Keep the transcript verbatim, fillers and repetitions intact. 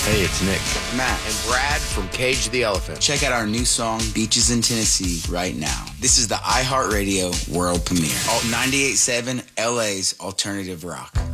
Hey, it's Nick. Matt. And Brad from Cage the Elephant. Check out our new song, Beaches in Tennessee, right now. This is the iHeartRadio world premiere. Alt ninety-eight point seven, L A's alternative rock.